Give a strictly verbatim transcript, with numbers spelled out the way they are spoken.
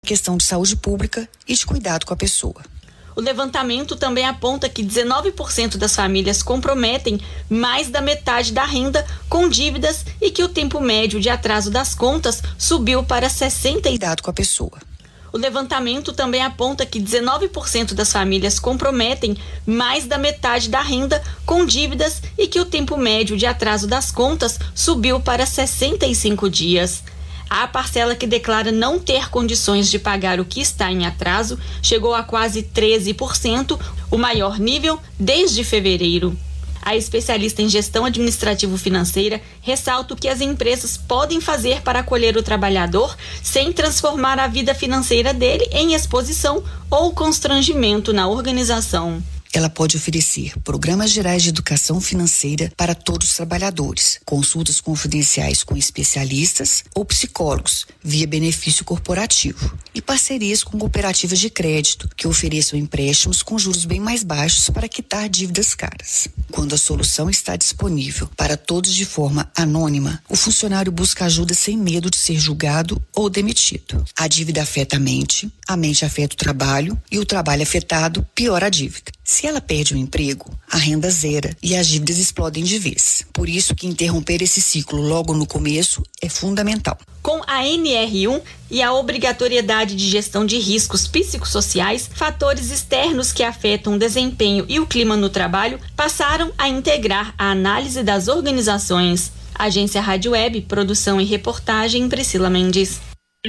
questão de saúde pública e de cuidado com a pessoa. O levantamento também aponta que dezenove por cento das famílias comprometem mais da metade da renda com dívidas e que o tempo médio de atraso das contas subiu para sessenta e Cuidado com a pessoa. O levantamento também aponta que dezenove por cento das famílias comprometem mais da metade da renda com dívidas e que o tempo médio de atraso das contas subiu para sessenta e cinco dias. A parcela que declara não ter condições de pagar o que está em atraso chegou a quase treze por cento, o maior nível desde fevereiro. A especialista em gestão administrativo-financeira ressalta o que as empresas podem fazer para acolher o trabalhador sem transformar a vida financeira dele em exposição ou constrangimento na organização. Ela pode oferecer programas gerais de educação financeira para todos os trabalhadores, consultas confidenciais com especialistas ou psicólogos via benefício corporativo e parcerias com cooperativas de crédito que ofereçam empréstimos com juros bem mais baixos para quitar dívidas caras. Quando a solução está disponível para todos de forma anônima, o funcionário busca ajuda sem medo de ser julgado ou demitido. A dívida afeta a mente, a mente afeta o trabalho e o trabalho afetado piora a dívida. Se ela perde o emprego, a renda zera e as dívidas explodem de vez. Por isso que interromper esse ciclo logo no começo é fundamental. Com a N R um e a obrigatoriedade de gestão de riscos psicossociais, fatores externos que afetam o desempenho e o clima no trabalho passaram a integrar a análise das organizações. Agência Rádio Web, produção e reportagem Priscila Mendes.